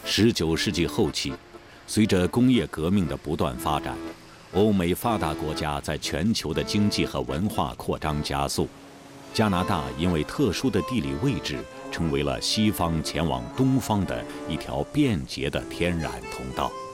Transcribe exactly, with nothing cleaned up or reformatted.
十九世纪后期，随着工业革命的不断发展，欧美发达国家在全球的经济和文化扩张加速。加拿大因为特殊的地理位置，成为了西方前往东方的一条便捷的天然通道。